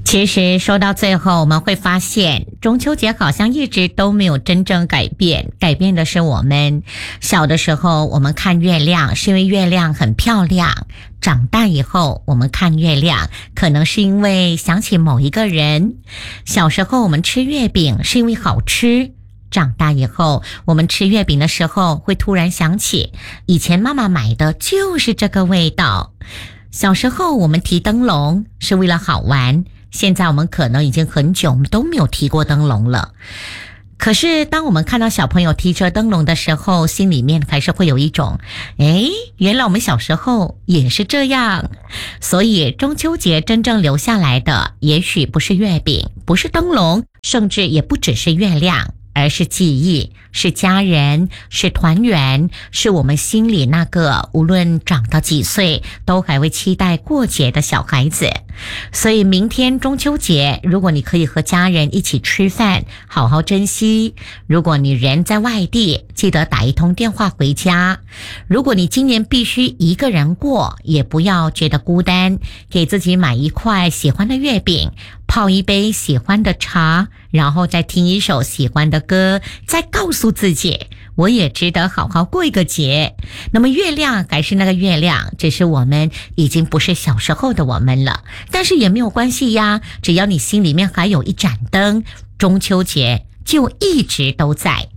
其实说到最后，我们会发现中秋节好像一直都没有真正改变，改变的是我们。小的时候我们看月亮是因为月亮很漂亮，长大以后我们看月亮可能是因为想起某一个人。小时候我们吃月饼是因为好吃，长大以后我们吃月饼的时候会突然想起以前妈妈买的就是这个味道。小时候我们提灯笼是为了好玩，现在我们可能已经很久都没有提过灯笼了。可是当我们看到小朋友提着灯笼的时候，心里面还是会有一种原来我们小时候也是这样。所以中秋节真正留下来的也许不是月饼，不是灯笼，甚至也不只是月亮，而是记忆，是家人，是团圆，是我们心里那个无论长到几岁都还会期待过节的小孩子。所以明天中秋节，如果你可以和家人一起吃饭，好好珍惜。如果你人在外地，记得打一通电话回家。如果你今年必须一个人过，也不要觉得孤单，给自己买一块喜欢的月饼，泡一杯喜欢的茶，然后再听一首喜欢的歌，再告诉自己我也值得好好过一个节。那么月亮还是那个月亮，只是我们已经不是小时候的我们了，但是也没有关系呀，只要你心里面还有一盏灯，中秋节就一直都在。